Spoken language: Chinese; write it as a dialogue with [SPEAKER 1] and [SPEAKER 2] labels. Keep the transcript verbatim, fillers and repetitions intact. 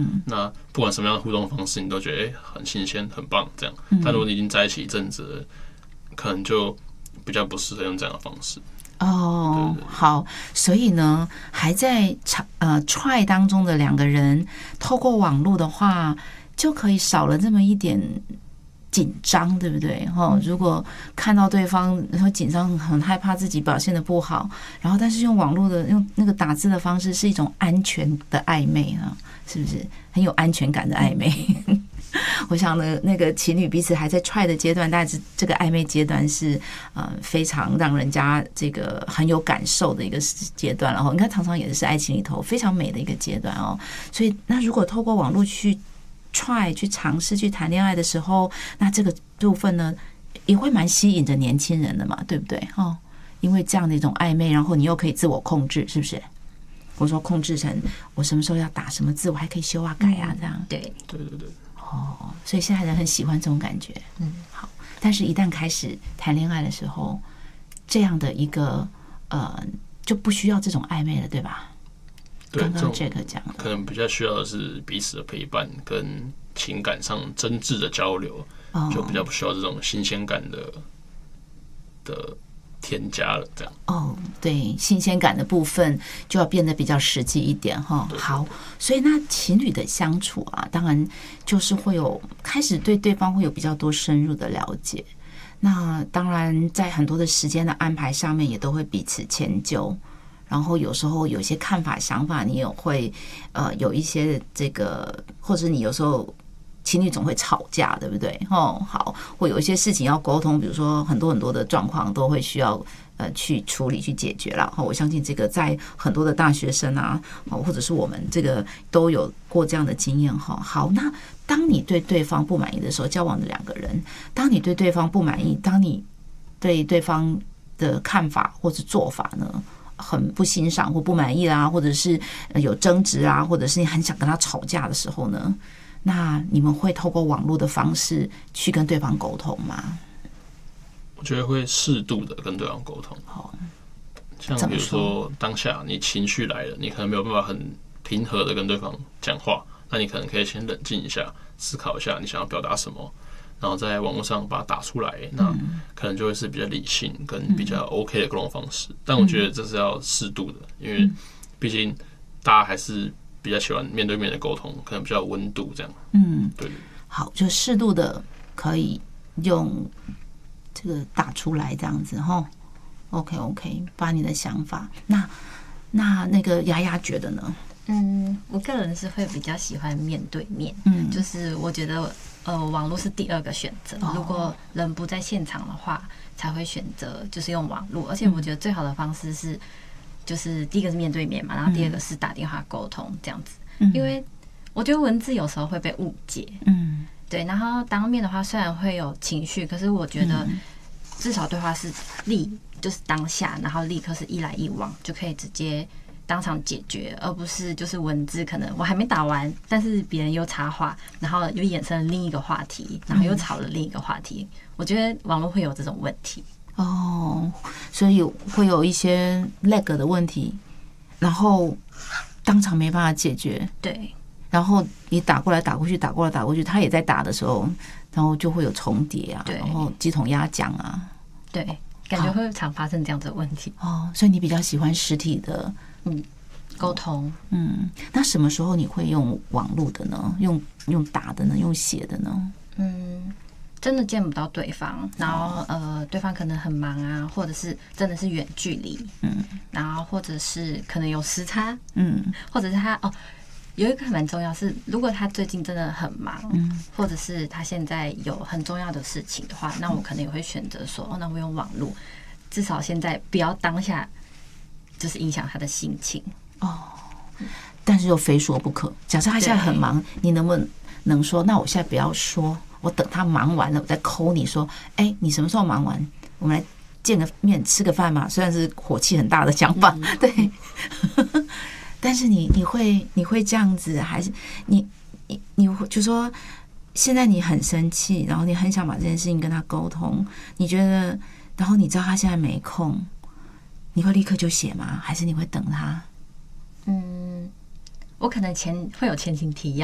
[SPEAKER 1] 嗯，
[SPEAKER 2] 那不管什么样的互动方式，你都觉得、欸、很新鲜、很棒这样。但如果你已经在一起一阵子了，可能就比较不适合用这样的方式。
[SPEAKER 1] 哦，对对对，好，所以呢，还在呃 try 当中的两个人，透过网络的话，就可以少了这么一点紧张，对不对？哈，如果看到对方然后紧张，很害怕自己表现得不好，然后但是用网络的用那个打字的方式，是一种安全的暧昧啊，是不是很有安全感的暧昧？我想呢，那个情侣彼此还在 try 的阶段，但是这个暧昧阶段是呃非常让人家这个很有感受的一个阶段，然后你看常常也是爱情里头非常美的一个阶段哦。所以那如果透过网络去 try 去尝试去谈恋爱的时候，那这个部分呢也会蛮吸引着年轻人的嘛，对不对？哦，因为这样的一种暧昧，然后你又可以自我控制，是不是？我说控制成我什么时候要打什么字，我还可以修啊改啊，这样。
[SPEAKER 3] 对
[SPEAKER 2] 对对对。
[SPEAKER 1] 哦，所以现在人很喜欢这种感觉，嗯，好。但是，一旦开始谈恋爱的时候，这样的一个呃，就不需要这种暧昧了，对吧？
[SPEAKER 2] 对，
[SPEAKER 1] 刚刚 Jack 讲的，
[SPEAKER 2] 可能比较需要的是彼此的陪伴跟情感上真挚的交流，哦、就比较不需要这种新鲜感的的添加了，这样。
[SPEAKER 1] 哦，对，新鲜感的部分就要变得比较实际一点哈。好，所以那情侣的相处啊，当然就是会有开始对对方会有比较多深入的了解。那当然，在很多的时间的安排上面，也都会彼此迁就。然后有时候有一些看法、想法，你也会呃有一些这个，或者你有时候。情侣总会吵架，对不对？哦，好，或有一些事情要沟通，比如说很多很多的状况都会需要呃去处理、去解决了。我相信这个在很多的大学生啊，或者是我们这个都有过这样的经验哈。好，那当你对对方不满意的时候，交往的两个人，当你对对方不满意，当你对对方的看法或是做法呢？很不欣赏或不满意啦，或者是有争执啊，或者是你很想跟他吵架的时候呢？那你们会透过网络的方式去跟对方沟通吗？
[SPEAKER 2] 我觉得会适度的跟对方沟通。像比如说当下你情绪来了，你可能没有办法很平和的跟对方讲话，那你可能可以先冷静一下，思考一下你想要表达什么，然后在网络上把它打出来，那可能就会是比较理性跟比较 OK 的沟通方式。但我觉得这是要适度的，因为毕竟大家还是比较喜欢面对面的沟通，可能比较有温度这样。嗯，对。
[SPEAKER 1] 好，就适度的可以用这个打出来这样子哈。OK OK， 把你的想法。那那那个丫丫觉得呢？
[SPEAKER 3] 嗯，我个人是会比较喜欢面对面。嗯，就是我觉得呃，网络是第二个选择。如果人不在现场的话，才会选择就是用网络。而且我觉得最好的方式是。就是第一个是面对面嘛，然后第二个是打电话沟通这样子，因为我觉得文字有时候会被误解，嗯，对。然后当面的话虽然会有情绪，可是我觉得至少对话是立，就是当下，然后立刻是一来一往就可以直接当场解决，而不是就是文字可能我还没打完，但是别人又插话，然后又衍生了另一个话题，然后又吵了另一个话题。我觉得网络会有这种问题。
[SPEAKER 1] 哦，所以会有一些 lag 的问题，然后当场没办法解决。
[SPEAKER 3] 对，
[SPEAKER 1] 然后你打过来打过去，打过来打过去，他也在打的时候，然后就会有重叠啊，然后鸡同鸭讲啊。
[SPEAKER 3] 对，感觉会常发生这样子的问题。
[SPEAKER 1] 哦，所以你比较喜欢实体的
[SPEAKER 3] 嗯沟通。
[SPEAKER 1] 嗯，那什么时候你会用网络的呢？用用打的呢？用写的呢？
[SPEAKER 3] 嗯。真的见不到对方，然后呃，对方可能很忙啊，或者是真的是远距离，嗯，然后或者是可能有时差，嗯，或者是他哦，有一个蛮重要是，如果他最近真的很忙，嗯，或者是他现在有很重要的事情的话，那我可能也会选择说，哦，那我用网络，至少现在不要当下就是影响他的心情
[SPEAKER 1] 哦，但是又非说不可。假设他现在很忙，你能不能说，那我现在不要说？我等他忙完了，我再 call 你说，哎、欸，你什么时候忙完？我们来见个面，吃个饭嘛。虽然是火气很大的想法，嗯、对，但是你你会你会这样子，还是你你你就说，现在你很生气，然后你很想把这件事情跟他沟通，你觉得，然后你知道他现在没空，你会立刻就写吗？还是你会等他？
[SPEAKER 3] 嗯，我可能前会有前情提要。